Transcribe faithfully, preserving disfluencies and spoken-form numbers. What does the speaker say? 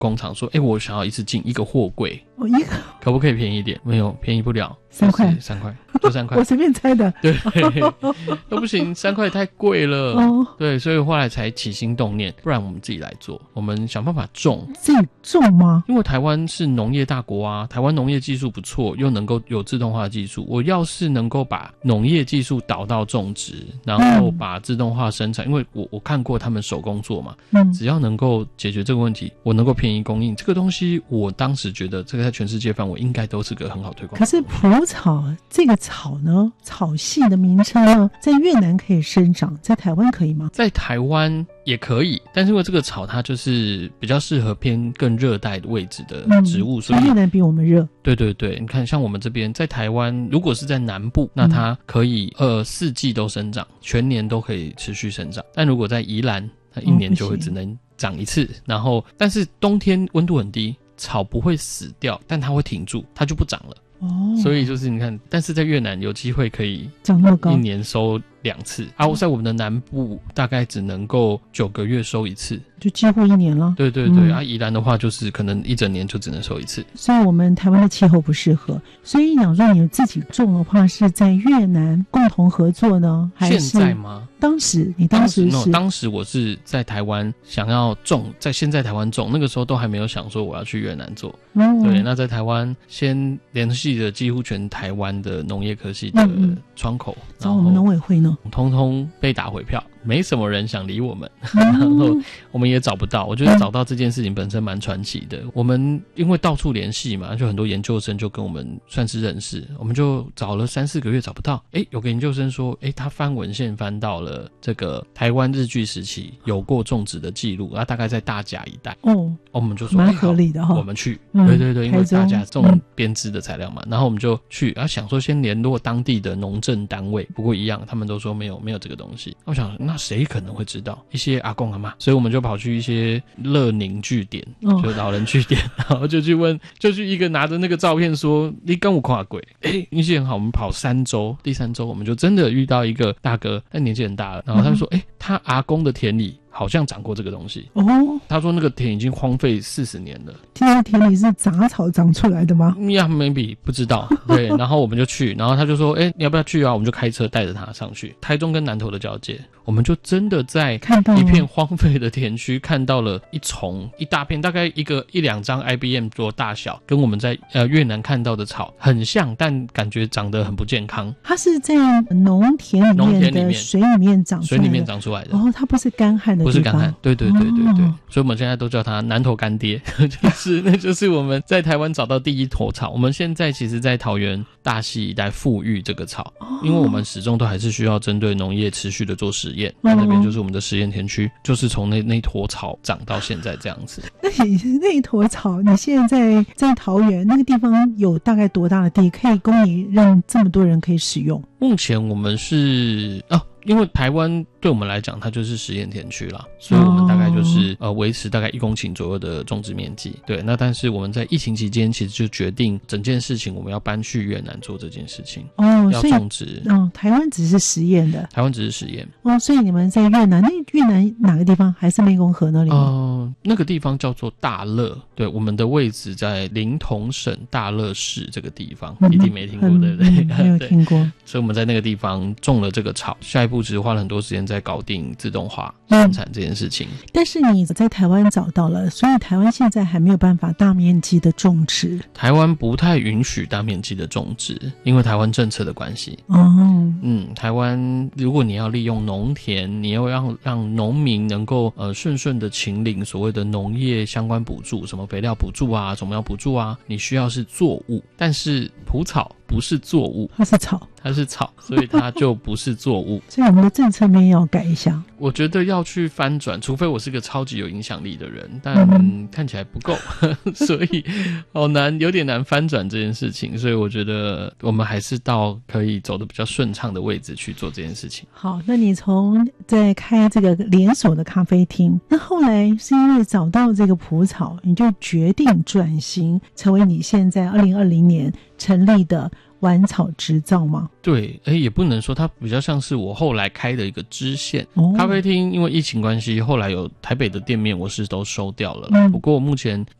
工厂说，哎，我想要一次进一个货柜， 哦，一个可不可以便宜一点？没有，便宜不了， 三块， 三块，就三块。 我随便猜的。 对，都不行，三块太贵了。 哦， 对，所以后来才起心动念，不然我们自己来做，我们想办法种。 自己种吗？ 因为台湾是农业大国啊，台湾农业技术不错，又能够有自动化技术。我要是能够把农业技术导到种植，然后把自动化生产，嗯、因为我我看过他们手工做嘛，嗯，只要能够解决这个问题，我能够便宜供应这个东西，我当时觉得这个在全世界范围应该都是个很好推广。 可是蒲草这个草呢，草系的名称呢，在越南可以生长，在台湾可以吗？ 在台湾也可以，但是因为这个草它就是比较适合偏更热带的位置的植物，嗯、所以越南比我们热。 对对对，你看像我们这边在台湾，如果是在南部，那它可以呃四季都生长，全年都可以持续生长。但如果在宜兰，它一年就会只能长一次，哦、然后但是冬天温度很低，草不会死掉，但它会停住，它就不长了。哦，所以就是你看，但是在越南有机会可以长那么高， 一年收两次啊。在我们的南部大概只能够九个月收一次， 就几乎一年了。 对对对，嗯、啊，宜兰的话就是可能一整年就只能收一次。 所以我们台湾的气候不适合，所以养说你自己种的话，是在越南共同合作呢，还是现在吗？ 当时你当时是当时, no, 当时我是在台湾想要种，在先在台湾种，那个时候都还没有想说我要去越南做。嗯、对，那在台湾先联系了几乎全台湾的农业科系的窗口，嗯、 找我们农委会呢， 通通被打回票。没什么人想理我们，嗯、然后我们也找不到。我觉得找到这件事情本身蛮传奇的。嗯、我们因为到处联系嘛，就很多研究生就跟我们算是认识，我们就找了三四个月找不到。诶，有个研究生说，诶，他翻文献翻到了这个台湾日据时期有过种植的记录，啊，大概在大甲一带。哦，我们就说蛮合理的哈， 我们去。嗯、对对对，因为大甲种编织的材料嘛，嗯、然后我们就去，啊，想说先联络当地的农政单位，不过一样，他们都说没有没有这个东西。我想那谁可能会知道？一些阿公阿嬷，所以我们就跑去一些乐龄据点，哦、就是老人据点，然后就去问，就去一个拿着那个照片说：“你跟我看过？”哎，运气很好，我们跑三周，第三周我们就真的遇到一个大哥，但年纪很大了，然后他就说：“哎、嗯，他阿公的田里好像长过这个东西。”哦，他说那个田已经荒废四十年了。 听说田里是杂草长出来的吗？ 呀、yeah, ，maybe 不知道。对，然后我们就去，然后他就说：“哎，你要不要去啊？”我们就开车带着他上去，台中跟南投的交界，我们就真的在一片荒废的田区看到了一丛一大片，大概一个一两张 I B M 桌大小，跟我们在呃越南看到的草很像，但感觉长得很不健康。 它是在农田里面的水里面长出来的， 水里面长出来的。 哦，它不是干旱的地方， 不是干旱。对对对对对，哦、所以我们现在都叫它南投干爹，就是那就是我们在台湾找到第一坨草。我们现在其实在桃园大溪一带富裕这个草，哦、因为我们始终都还是需要针对农业持续的做实验，哦、那边就是我们的实验田区，就是从那那坨草长到现在这样子。 那你那一坨草，你现在在桃园那个地方有大概多大的地，可以供你让这么多人可以使用？ 目前我们是哦。因为台湾对我们来讲，它就是实验田区啦，所以我们大概就是、哦、呃维持大概一公顷左右的种植面积。对，那但是我们在疫情期间，其实就决定整件事情我们要搬去越南做这件事情。哦，要种植。哦， 台湾只是实验的。 台湾只是实验。 哦，所以你们在越南，那越南哪个地方？还是湄公河那里？ 呃，那个地方叫做大乐。对，我们的位置在临潼省大乐市这个地方，嗯、一定没听过，对不对？ 嗯、没有听过。 所以我们在那个地方种了这个草，下一步只是花了很多时间在搞定自动化生产这件事情。 嗯、但是你在台湾找到了，所以台湾现在还没有办法大面积的种植。 台湾不太允许大面积的种植，因为台湾政策的关系。哦，嗯，台湾如果你要利用农田，你要让让农民能够呃顺顺的请领所谓的农业相关补助，什么肥料补助啊，什么要补助啊，你需要是作物，但是蒲草不是作物， 它是草， 它是草，所以它就不是作物。 所以我们的政策面要改一下。 我觉得要去翻转，除非我是个超级有影响力的人，但、嗯、看起来不够，所以好难，有点难翻转这件事情。所以我觉得我们还是到可以走得比较顺畅的位置去做这件事情。 好，那你从在开这个连锁的咖啡厅，那后来是因为找到这个蒲草，你就决定转型成为你现在二零二零年成立的晚草织造吗？ 对，哎，也不能说，它比较像是我后来开的一个支线、 哦、 咖啡厅，因为疫情关系，后来有台北的店面我是都收掉了、 嗯、 不过目前